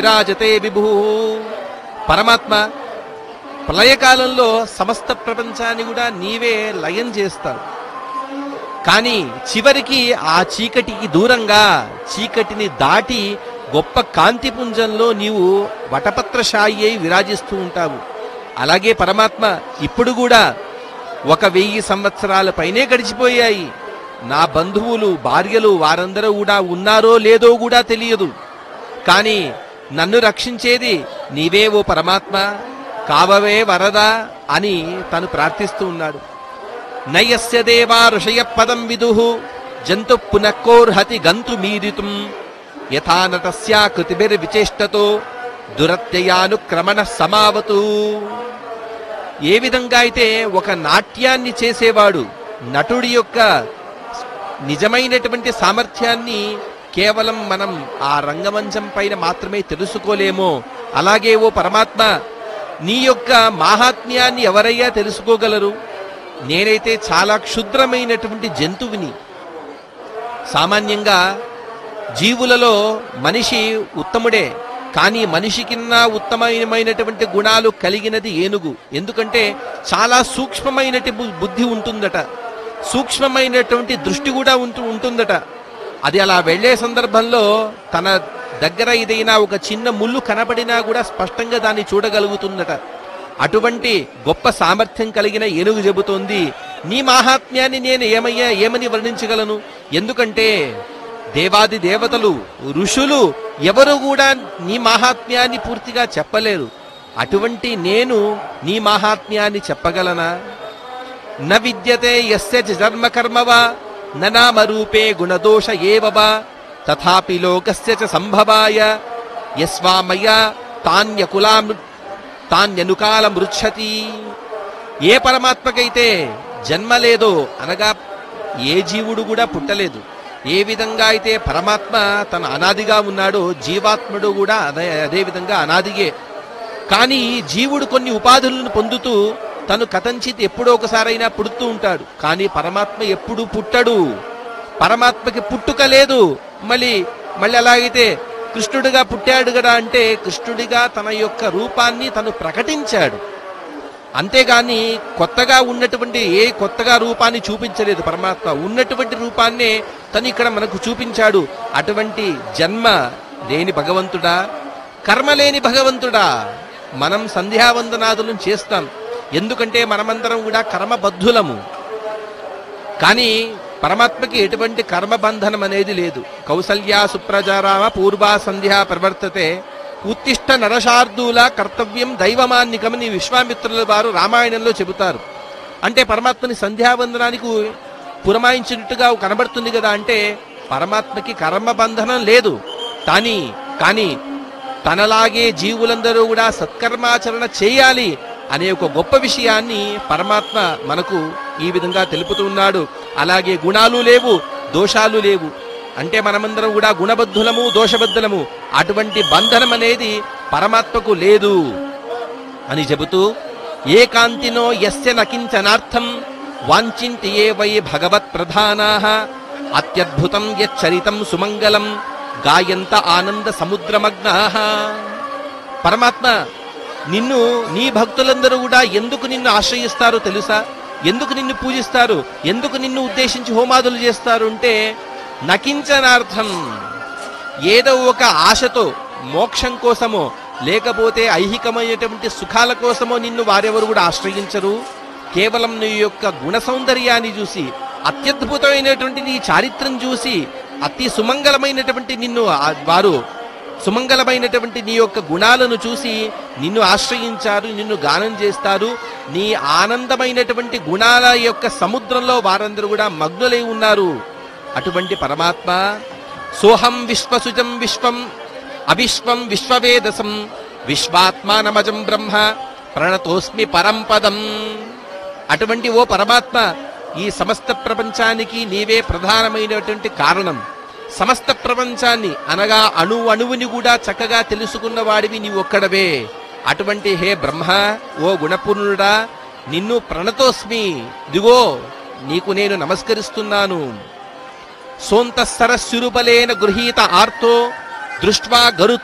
విరాజతే విభూ. పరమాత్మ ప్రళయకాలంలో సమస్త ప్రపంచాన్ని కూడా నీవే లయం చేస్తావు. కానీ చివరికి ఆ చీకటికి దూరంగా, చీకటిని దాటి గొప్ప కాంతిపుంజంలో నీవు వటపత్రశాయి అయి విరాజిస్తూ ఉంటావు. అలాగే పరమాత్మ ఇప్పుడు కూడా 1000 సంవత్సరాల పైనే గడిచిపోయాయి. నా బంధువులు, భార్యలు వారందరూ కూడా ఉన్నారో లేదో కూడా తెలియదు. కానీ నన్ను రక్షించేది నీవే ఓ పరమాత్మ, కావవే వరదా అని తను ప్రార్థిస్తూ ఉన్నాడు. నయస్య దేవా ఋషయ పదం విదుః జంతు పునఃకోర్హతి గంతు మీరితుం యథా నటస్యా కృతిభిర్విచేష్టతో దురత్యయానుక్రమణ సమావతు. ఏ విధంగా అయితే ఒక నాట్యాన్ని చేసేవాడు నటుడి యొక్క నిజమైనటువంటి సామర్థ్యాన్ని కేవలం మనం ఆ రంగమంచం పైన మాత్రమే తెలుసుకోలేమో, అలాగే ఓ పరమాత్మ నీ యొక్క మాహాత్మ్యాన్ని ఎవరయ్యా తెలుసుకోగలరు? నేనైతే చాలా క్షుద్రమైనటువంటి జంతువుని. సామాన్యంగా జీవులలో మనిషి ఉత్తముడే, కానీ మనిషికిన్నా ఉత్తమమైనటువంటి గుణాలు కలిగినది ఏనుగు. ఎందుకంటే చాలా సూక్ష్మమైనటువంటి బుద్ధి ఉంటుందట, సూక్ష్మమైనటువంటి దృష్టి కూడా ఉంటుందట. అది అలా వెళ్లే సందర్భంలో తన దగ్గర ఏదైనా ఒక చిన్న ముళ్ళు కనపడినా కూడా స్పష్టంగా దాన్ని చూడగలుగుతుందట. అటువంటి గొప్ప సామర్థ్యం కలిగిన ఏనుగు చెబుతోంది, నీ మాహాత్మ్యాన్ని నేను ఏమని వర్ణించగలను? ఎందుకంటే దేవాది దేవతలు, ఋషులు ఎవరు కూడా నీ మాహాత్మ్యాన్ని పూర్తిగా చెప్పలేరు. అటువంటి నేను నీ మాహాత్మ్యాన్ని చెప్పగలనా? న విద్యతే యస్య జన్మ కర్మవా నామరూపే గుణదోష ఏవవా తథాపి లోకస్య చ సంభవాయ యస్వామయ తాన్యనుకాల మృచ్చతి. ఏ పరమాత్మకైతే జన్మ లేదో, అనగా ఏ జీవుడు కూడా పుట్టలేదు, ఏ విధంగా అయితే పరమాత్మ తన అనాదిగా ఉన్నాడో జీవాత్ముడు కూడా అదే విధంగా అనాదిగే. కానీ జీవుడు కొన్ని ఉపాధులను పొందుతూ తను కథంచిత్ ఎప్పుడో ఒకసారైనా పుడుతూ ఉంటాడు. కానీ పరమాత్మ ఎప్పుడు పుట్టడు, పరమాత్మకి పుట్టుక లేదు. మళ్ళీ అలాగైతే కృష్ణుడిగా పుట్టాడు కదా అంటే కృష్ణుడిగా తన యొక్క రూపాన్ని తను ప్రకటించాడు, అంతేగాని కొత్తగా ఉన్నటువంటి కొత్తగా రూపాన్ని చూపించలేదు. పరమాత్మ ఉన్నటువంటి రూపాన్నే తను ఇక్కడ మనకు చూపించాడు. అటువంటి జన్మ లేని భగవంతుడా, కర్మ లేని భగవంతుడా. మనం సంధ్యావందనాదులను చేస్తాం, ఎందుకంటే మనమందరం కూడా కర్మబద్ధులము. కానీ పరమాత్మకి ఎటువంటి కర్మబంధనం అనేది లేదు. కౌసల్యా సుప్రజారామ పూర్వా సంధ్యా ప్రవర్తతే ఉత్తిష్ట నరశార్దూల కర్తవ్యం దైవమాన్నికమని విశ్వామిత్రుల వారు రామాయణంలో చెబుతారు. అంటే పరమాత్మని సంధ్యావందనానికి పురమాయించినట్టుగా కనబడుతుంది కదా. అంటే పరమాత్మకి కర్మబంధనం లేదు. కానీ తనలాగే జీవులందరూ కూడా సత్కర్మాచరణ చేయాలి అనే ఒక గొప్ప విషయాన్ని పరమాత్మ మనకు ఈ విధంగా తెలుపుతూ ఉన్నాడు. అలాగే గుణాలు లేవు, దోషాలు లేవు. అంటే మనమందరం కూడా గుణబద్ధులము, దోషబద్ధులము. అటువంటి బంధనం అనేది పరమాత్మకు లేదు అని చెబుతూ, ఏకాంతినో యస్య నకించనార్థం వాంఛింతి ఏ వై భగవత్ ప్రధానాః అత్యద్భుతం యచ్చరితం సుమంగళం గాయంత ఆనంద సముద్రమగ్నాః. పరమాత్మ నీ భక్తులందరూ కూడా ఎందుకు నిన్ను ఆశ్రయిస్తారో తెలుసా? ఎందుకు నిన్ను పూజిస్తారు, ఎందుకు నిన్ను ఉద్దేశించి హోమాదులు చేస్తారు అంటే నకించనార్థం, ఏదో ఒక ఆశతో, మోక్షం కోసమో లేకపోతే ఐహికమైనటువంటి సుఖాల కోసమో నిన్ను వారెవరు కూడా ఆశ్రయించరు. కేవలం నీ యొక్క గుణ సౌందర్యాన్ని చూసి, అత్యద్భుతమైనటువంటి నీ చారిత్రం చూసి, అతి సుమంగళమైనటువంటి సుమంగళమైనటువంటి నీ యొక్క గుణాలను చూసి నిన్ను ఆశ్రయించారు, నిన్ను గానం చేస్తారు. నీ ఆనందమైనటువంటి గుణాల యొక్క సముద్రంలో వారందరూ కూడా మగ్నులై ఉన్నారు. అటువంటి పరమాత్మ సోహం విశ్వసుజం విశ్వం అవిశ్వం విశ్వవేదసం విశ్వాత్మానమజం బ్రహ్మ ప్రణతోస్మి పరంపదం. అటువంటి ఓ పరమాత్మ, ఈ సమస్త ప్రపంచానికి నీవే ప్రధానమైనటువంటి కారణం. సమస్త ప్రపంచాన్ని అనగా అణువుని కూడా చక్కగా తెలుసుకున్న వాడివి నీవు ఒక్కడవే. అటువంటి హే బ్రహ్మ, ఓ గుణపూర్ణుడా, నిన్ను ప్రణతోస్మి, దిగో నీకు నేను నమస్కరిస్తున్నాను. సోంత సరస్సురుబలేన గృహీత ఆర్తో దృష్ట్వా గరు